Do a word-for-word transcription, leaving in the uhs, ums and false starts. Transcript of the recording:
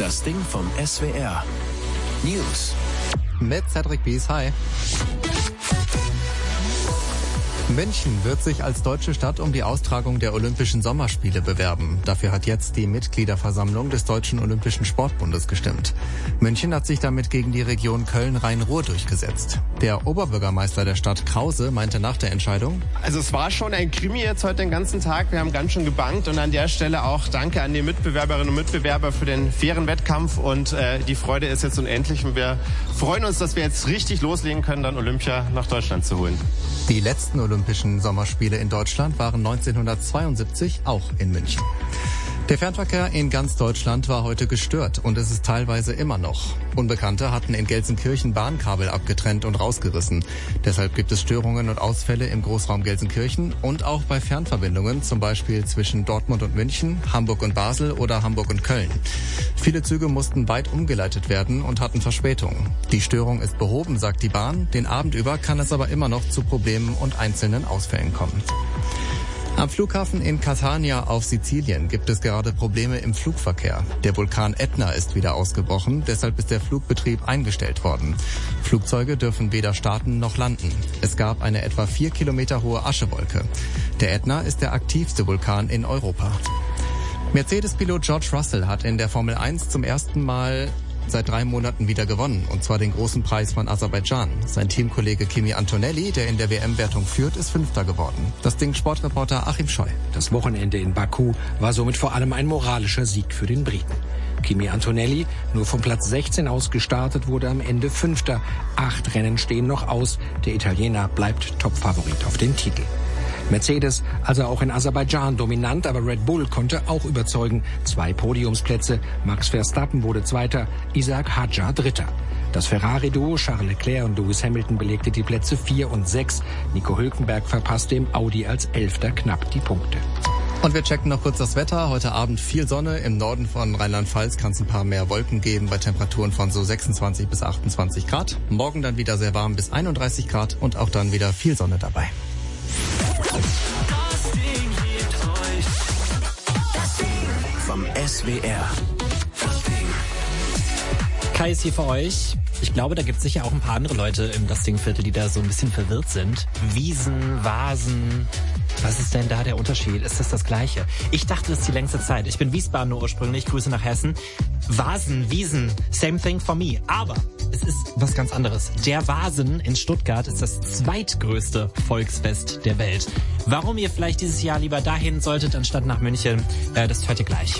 Das Ding vom S W R. News. Mit Cedric Bies, hi. München wird sich als deutsche Stadt um die Austragung der Olympischen Sommerspiele bewerben. Dafür hat jetzt die Mitgliederversammlung des Deutschen Olympischen Sportbundes gestimmt. München hat sich damit gegen die Region Köln-Rhein-Ruhr durchgesetzt. Der Oberbürgermeister der Stadt, Krause, meinte nach der Entscheidung: Also es war schon ein Krimi jetzt heute den ganzen Tag. Wir haben ganz schön gebankt und an der Stelle auch Danke an die Mitbewerberinnen und Mitbewerber für den fairen Wettkampf. Und äh, die Freude ist jetzt unendlich und wir freuen uns, dass wir jetzt richtig loslegen können, dann Olympia nach Deutschland zu holen. Die letzten Olympischen Sommerspiele in Deutschland waren neunzehnhundertzweiundsiebzig auch in München. Der Fernverkehr in ganz Deutschland war heute gestört und es ist teilweise immer noch. Unbekannte hatten in Gelsenkirchen Bahnkabel abgetrennt und rausgerissen. Deshalb gibt es Störungen und Ausfälle im Großraum Gelsenkirchen und auch bei Fernverbindungen, zum Beispiel zwischen Dortmund und München, Hamburg und Basel oder Hamburg und Köln. Viele Züge mussten weit umgeleitet werden und hatten Verspätung. Die Störung ist behoben, sagt die Bahn. Den Abend über kann es aber immer noch zu Problemen und einzelnen Ausfällen kommen. Am Flughafen in Catania auf Sizilien gibt es gerade Probleme im Flugverkehr. Der Vulkan Ätna ist wieder ausgebrochen, deshalb ist der Flugbetrieb eingestellt worden. Flugzeuge dürfen weder starten noch landen. Es gab eine etwa vier Kilometer hohe Aschewolke. Der Ätna ist der aktivste Vulkan in Europa. Mercedes-Pilot George Russell hat in der Formel eins zum ersten Mal seit drei Monaten wieder gewonnen, und zwar den großen Preis von Aserbaidschan. Sein Teamkollege Kimi Antonelli, der in der W M-Wertung führt, ist Fünfter geworden. Das Ding Sportreporter Achim Scheu. Das Wochenende in Baku war somit vor allem ein moralischer Sieg für den Briten. Kimi Antonelli, nur vom Platz sechzehn aus gestartet, wurde am Ende Fünfter. Acht Rennen stehen noch aus. Der Italiener bleibt Topfavorit auf den Titel. Mercedes, also auch in Aserbaidschan dominant, aber Red Bull konnte auch überzeugen. Zwei Podiumsplätze, Max Verstappen wurde Zweiter, Isaac Hadjar Dritter. Das Ferrari-Duo Charles Leclerc und Lewis Hamilton belegte die Plätze vier und sechs. Nico Hülkenberg verpasste im Audi als Elfter knapp die Punkte. Und wir checken noch kurz das Wetter. Heute Abend viel Sonne. Im Norden von Rheinland-Pfalz kann es ein paar mehr Wolken geben bei Temperaturen von so sechsundzwanzig bis achtundzwanzig Grad. Morgen dann wieder sehr warm bis einunddreißig Grad und auch dann wieder viel Sonne dabei. Das Ding liebt euch. Das Ding vom S W R. Das Ding. Kai ist hier für euch. Ich glaube, da gibt es sicher auch ein paar andere Leute im Das Ding-Viertel, die da so ein bisschen verwirrt sind. Wiesen, Vasen. Was ist denn da der Unterschied? Ist das das Gleiche? Ich dachte das die längste Zeit. Ich bin Wiesbadener ursprünglich, Grüße nach Hessen. Vasen, Wiesen, same thing for me. Aber es ist was ganz anderes. Der Vasen in Stuttgart ist das zweitgrößte Volksfest der Welt. Warum ihr vielleicht dieses Jahr lieber dahin solltet, anstatt nach München, äh, das hört ihr gleich.